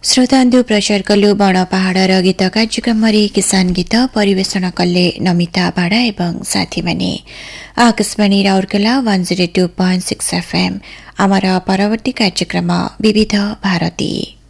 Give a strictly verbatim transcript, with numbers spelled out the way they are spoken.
श्रोतांदु प्रचार कलु बण पहाड़ गीत कार्यक्रम किसान गीत परिवेषण कले नमिता बाड़ा एवं साथी माने Akashvani Rourkela one zero two point six FM आमर परवर्ती कार्यक्रम विविध भारती।